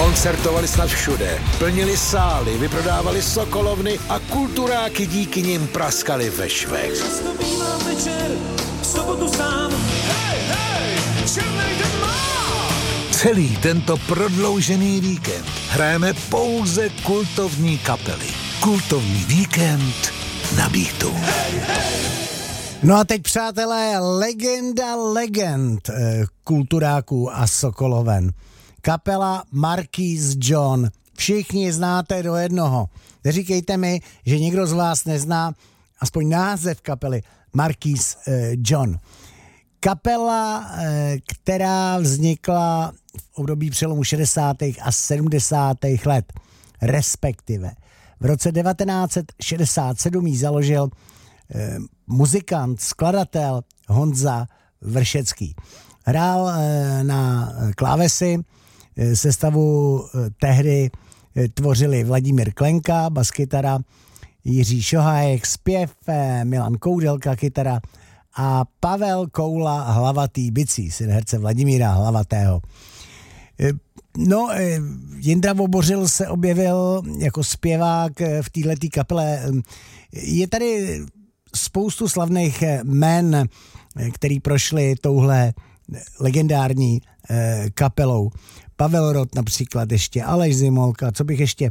Koncertovali snad všude, plnili sály, vyprodávali sokolovny a kulturáky díky nim praskali ve švech. Často bývám večer, v sobotu sám, hej, hej, černej den mám. Celý tento prodloužený víkend hrajeme pouze kultovní kapely. Kultovní víkend na Beatu. Hej, hej. No a teď, přátelé, legenda legend kulturáků a sokoloven. Kapela Marquis John. Všichni je znáte do jednoho. Neříkejte mi, že někdo z vás nezná aspoň název kapely Marquis John. Kapela, která vznikla v období přelomu 60. a 70. let, respektive. V roce 1967 ji založil muzikant, skladatel Honza Vršecký. Hrál na klávesy, sestavu tehdy tvořili Vladimír Klenka, baskytara, Jiří Šohájek, zpěv, Milan Koudelka, kytara a Pavel Koula, hlavatý bicí, syn herce Vladimíra Hlavatého. No, Jindra Vobořil se objevil jako zpěvák v této kapele. Je tady spoustu slavných jmen, který prošli touhle legendární kapelou. Pavel Rot například ještě, Aleš Zimolka, co bych ještě,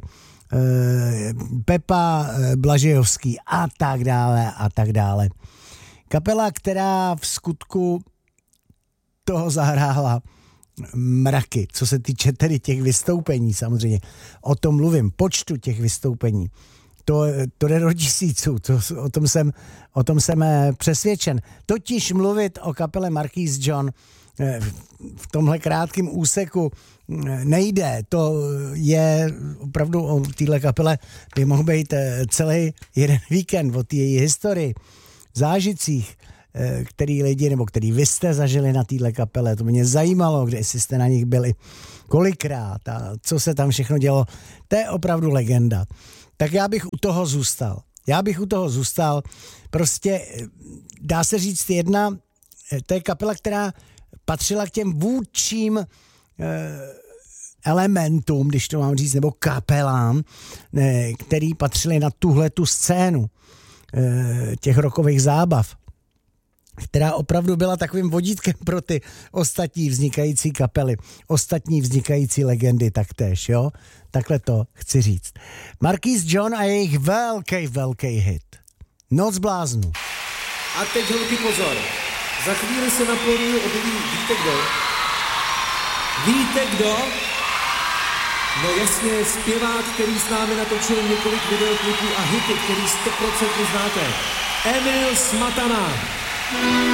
Pepa Blažejovský a tak dále a tak dále. Kapela, která v skutku toho zahrála mraky, co se týče tedy těch vystoupení, samozřejmě. O tom mluvím, počtu těch vystoupení. To jde do tisíců, o tom jsem přesvědčen. Totiž mluvit o kapele Marquis John v tomhle krátkém úseku nejde. To je opravdu o téhle kapele by mohl být celý jeden víkend o té její historii, zážitcích, který lidi, nebo který vy jste zažili na téhle kapele. To mě zajímalo, kde jste na nich byli, kolikrát a co se tam všechno dělo. To je opravdu legenda. Tak já bych u toho zůstal. Prostě dá se říct jedna, to je kapela, která patřila k těm vůdčím elementům, když to mám říct, nebo kapelám, který patřili na tuhletu scénu těch rockových zábav, která opravdu byla takovým vodítkem pro ty ostatní vznikající kapely, ostatní vznikající legendy taktéž, jo? Takhle to chci říct. Marquis John a jejich velký hit. Noc bláznů. A teď holky pozor. Za chvíli se na pódiu objeví, víte kdo? Víte kdo? No jasně, zpěvák, který s námi natočil několik videoklipů a hity, který 100% znáte. Emil Smatana.